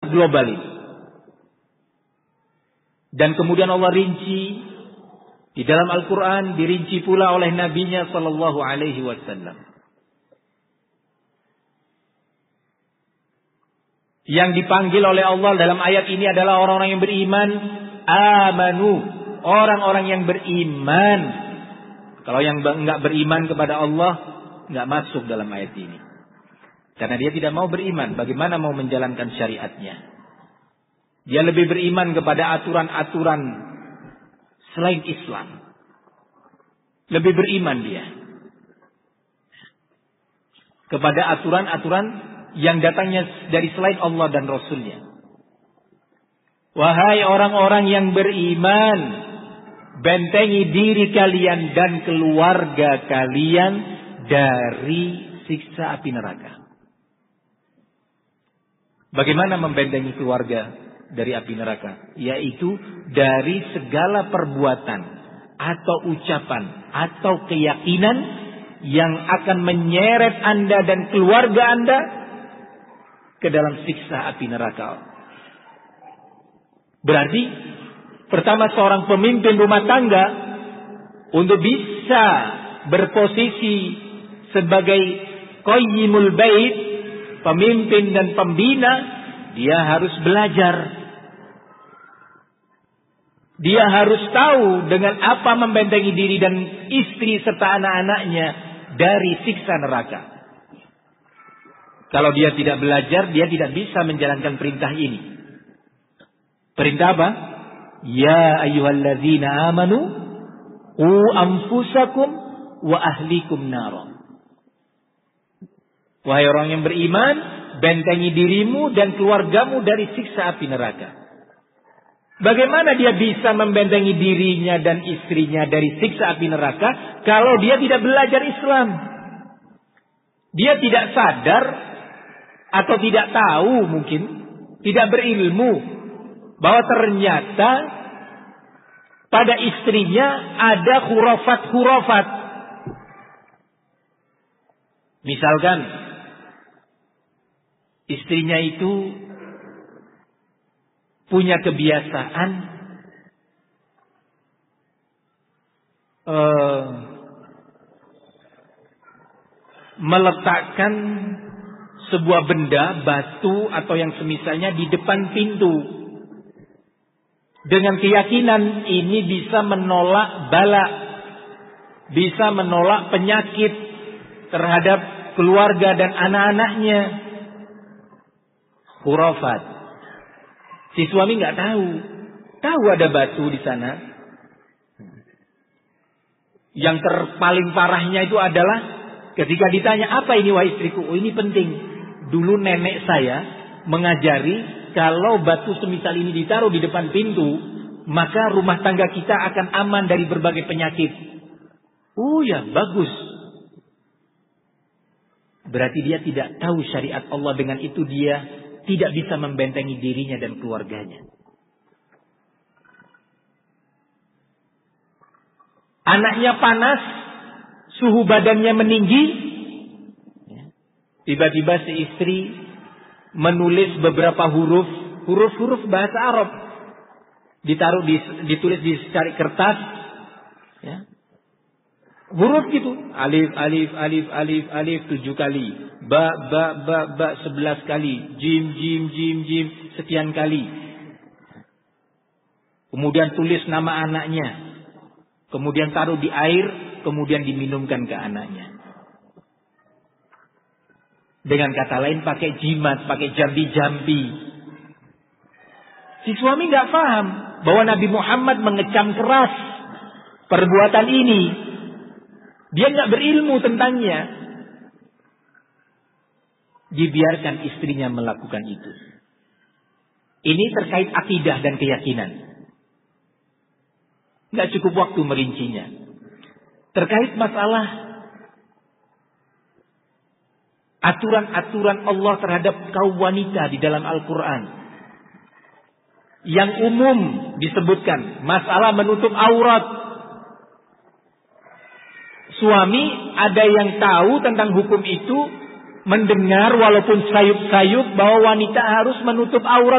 global itu. Dan kemudian Allah rinci di dalam Al-Quran, dirinci pula oleh Nabi-Nya Sallallahu Alaihi Wasallam. Yang dipanggil oleh Allah dalam ayat ini adalah orang-orang yang beriman. Amanu, orang-orang yang beriman. Kalau yang enggak beriman kepada Allah, enggak masuk dalam ayat ini. Karena dia tidak mau beriman, bagaimana mau menjalankan syariatnya? Dia lebih beriman kepada aturan-aturan selain Islam. Lebih beriman dia kepada aturan-aturan yang datangnya dari selain Allah dan Rasulnya. Wahai orang-orang yang beriman, bentengi diri kalian dan keluarga kalian dari siksa api neraka. Bagaimana membentengi keluarga dari api neraka? Yaitu dari segala perbuatan atau ucapan atau keyakinan yang akan menyeret Anda dan keluarga Anda ke dalam siksa api neraka. Berarti pertama, seorang pemimpin rumah tangga untuk bisa berposisi sebagai qayyimul bait, pemimpin dan pembina, dia harus belajar. Dia harus tahu dengan apa membentengi diri dan istri serta anak-anaknya dari siksa neraka. Kalau dia tidak belajar, dia tidak bisa menjalankan perintah ini. Perintah apa? Ya ayyuhalladzina amanu qu anfusakum wa ahlikum nara. Wahai orang yang beriman, bentengi dirimu dan keluargamu dari siksa api neraka. Bagaimana dia bisa membentengi dirinya dan istrinya dari siksa api neraka kalau dia tidak belajar Islam? Dia tidak sadar atau tidak tahu, mungkin tidak berilmu bahwa ternyata pada istrinya ada khurafat-khurafat. Misalkan istrinya itu punya kebiasaan meletakkan sebuah benda, batu atau yang semisalnya di depan pintu dengan keyakinan ini bisa menolak bala, bisa menolak penyakit terhadap keluarga dan anak-anaknya. Khurafat. Si suami nggak tahu ada batu di sana. Yang paling parahnya itu adalah ketika ditanya, apa ini wahai istriku? Oh, ini penting. Dulu nenek saya mengajari kalau batu semisal ini ditaruh di depan pintu, maka rumah tangga kita akan aman dari berbagai penyakit. Oh ya, bagus. Berarti dia tidak tahu syariat Allah, dengan itu dia tidak bisa membentengi dirinya dan keluarganya. Anaknya panas, suhu badannya meninggi. Tiba-tiba si istri menulis beberapa huruf bahasa Arab. Ditulis di secari kertas. Ya. Huruf gitu. Alif, alif, alif, alif, alif 7 kali. Ba 11 kali. Jim, jim, jim, jim sekian kali. Kemudian tulis nama anaknya. Kemudian taruh di air. Kemudian diminumkan ke anaknya. Dengan kata lain pakai jimat, pakai jambi-jambi. Si suami nggak paham bahwa Nabi Muhammad mengecam keras perbuatan ini. Dia nggak berilmu tentangnya. Dibiarkan istrinya melakukan itu. Ini terkait akidah dan keyakinan. Nggak cukup waktu merincinya. Terkait masalah aturan-aturan Allah terhadap kaum wanita di dalam Al-Quran. Yang umum disebutkan masalah menutup aurat. Suami ada yang tahu tentang hukum itu, mendengar walaupun sayup-sayup bahwa wanita harus menutup aurat